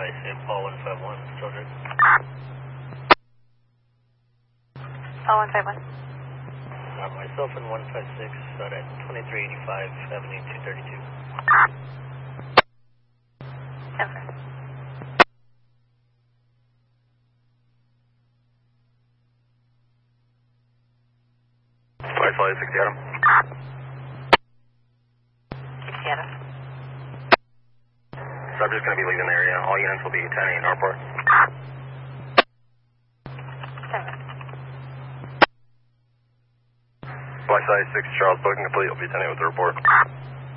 Wi-Fi, St. Paul 151, children. Paul 151. Myself and 156 out at 2385 Avenue 232. Okay. Wi-Fi 60 Adam. 60 Adam. Subject's going to be leaving the area. All units will be 10-8 Northport. Wi-Fi 6 Charles, booking complete. Will be 10-8 with the report.